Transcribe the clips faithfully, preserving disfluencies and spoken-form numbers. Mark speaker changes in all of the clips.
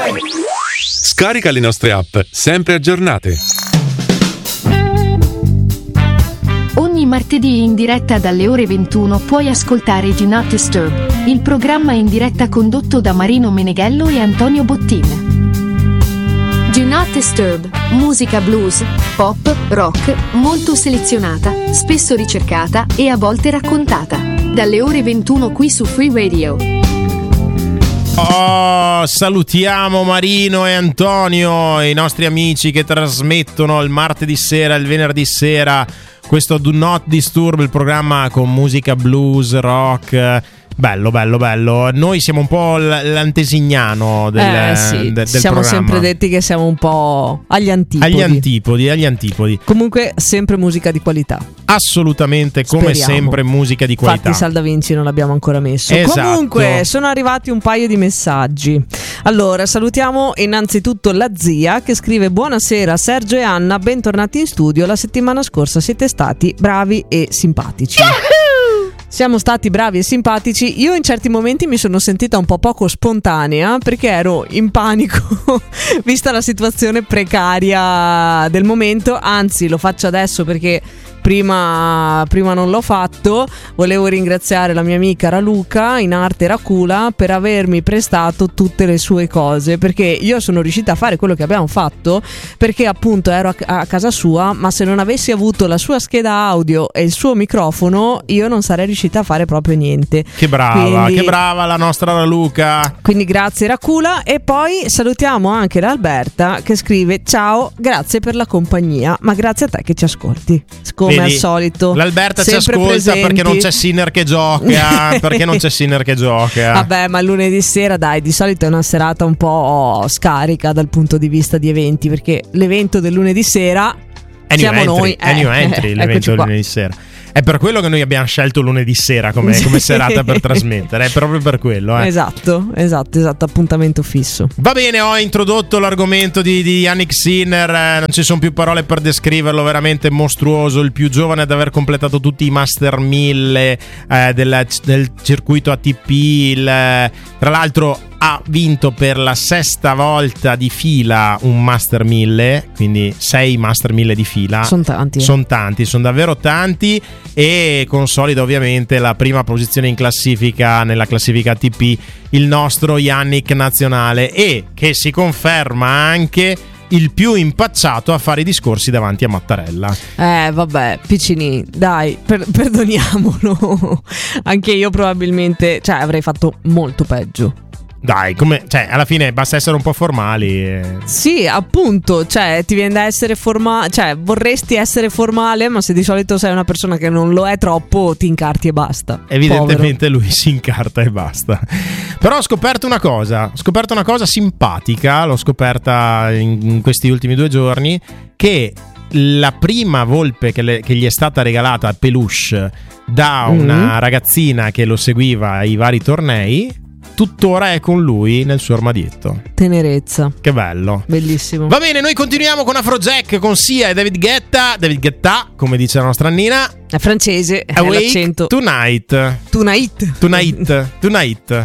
Speaker 1: Scarica le nostre app, sempre aggiornate.
Speaker 2: Ogni martedì in diretta dalle ore ventuno puoi ascoltare Do Not Disturb, il programma in diretta condotto da Marino Meneghello e Antonio Bottin. Do Not Disturb, musica blues, pop, rock, molto selezionata, spesso ricercata e a volte raccontata. Dalle ore ventuno qui su Free Radio.
Speaker 3: Oh, salutiamo Marino e Antonio, i nostri amici che trasmettono il martedì sera e il venerdì sera questo Do Not Disturb, il programma con musica blues, rock. Bello, bello, bello. Noi siamo un po' l'antesignano del,
Speaker 4: eh, sì.
Speaker 3: de, del
Speaker 4: siamo
Speaker 3: programma.
Speaker 4: sempre detti che siamo un po' agli antipodi.
Speaker 3: Agli antipodi, agli antipodi.
Speaker 4: Comunque sempre musica di qualità.
Speaker 3: Assolutamente, come
Speaker 4: Speriamo.
Speaker 3: sempre musica di qualità.
Speaker 4: Infatti Sal Da Vinci non l'abbiamo ancora messo.
Speaker 3: Esatto.
Speaker 4: Comunque sono arrivati un paio di messaggi. Allora salutiamo innanzitutto la zia che scrive: buonasera Sergio e Anna, bentornati in studio. La settimana scorsa siete stati bravi e simpatici. Siamo stati bravi e simpatici. Io in certi momenti mi sono sentita un po' poco spontanea perché ero in panico vista la situazione precaria del momento. Anzi, lo faccio adesso perché Prima, prima non l'ho fatto. Volevo ringraziare la mia amica Raluca, in arte Racula, per avermi prestato tutte le sue cose, perché io sono riuscita a fare quello che abbiamo fatto perché appunto ero a, a casa sua, ma se non avessi avuto la sua scheda audio e il suo microfono io non sarei riuscita a fare proprio niente.
Speaker 3: Che brava, quindi, che brava la nostra Raluca.
Speaker 4: Quindi grazie Racula. E poi salutiamo anche l'Alberta che scrive: ciao, grazie per la compagnia, ma grazie a te che ci ascolti. Come
Speaker 3: Vedi,
Speaker 4: al solito
Speaker 3: l'Alberta ci ascolta
Speaker 4: presenti.
Speaker 3: Perché non c'è Sinner che gioca. Perché non c'è Sinner che gioca.
Speaker 4: Vabbè, ma lunedì sera dai, di solito è una serata un po' scarica dal punto di vista di eventi, perché l'evento del lunedì sera
Speaker 3: è
Speaker 4: siamo
Speaker 3: new
Speaker 4: noi
Speaker 3: entry, è new entry
Speaker 4: eh,
Speaker 3: l'evento del lunedì sera. È per quello che noi abbiamo scelto lunedì sera come, come serata per trasmettere. È proprio per quello eh.
Speaker 4: Esatto, esatto, esatto, appuntamento fisso.
Speaker 3: Va bene, ho introdotto l'argomento di, di Jannik Sinner, eh, non ci sono più parole per descriverlo, veramente mostruoso, il più giovane ad aver completato tutti i Master mille eh, del, del circuito A T P, il, tra l'altro ha vinto per la sesta volta di fila un Master mille, quindi sei Master mille di fila.
Speaker 4: Sono tanti.
Speaker 3: Sono tanti, sono davvero tanti, e consolida ovviamente la prima posizione in classifica, nella classifica A T P, il nostro Jannik nazionale, e che si conferma anche il più impacciato a fare i discorsi davanti a Mattarella.
Speaker 4: Eh vabbè, piccini, dai, per- perdoniamolo. Anche io probabilmente, cioè, avrei fatto molto peggio.
Speaker 3: Dai, come, cioè, alla fine basta essere un po' formali. E...
Speaker 4: Sì, appunto, cioè, ti viene da essere formale, cioè, vorresti essere formale, ma se di solito sei una persona che non lo è troppo, ti incarti e basta.
Speaker 3: Evidentemente Povero. Lui si incarta e basta. Però ho scoperto una cosa, ho scoperto una cosa simpatica, l'ho scoperta in, in questi ultimi due giorni, che la prima volpe che, le, che gli è stata regalata a peluche da una mm-hmm. ragazzina che lo seguiva ai vari tornei, tuttora è con lui nel suo armadietto.
Speaker 4: Tenerezza.
Speaker 3: Che bello.
Speaker 4: Bellissimo.
Speaker 3: Va bene, noi continuiamo con Afrojack, con Sia e David Guetta. David Guetta, come dice la nostra Nina.
Speaker 4: È francese, è
Speaker 3: Awake
Speaker 4: l'accento.
Speaker 3: Tonight.
Speaker 4: Tonight.
Speaker 3: Tonight. Tonight.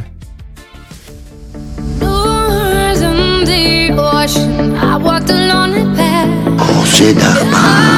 Speaker 5: Oh,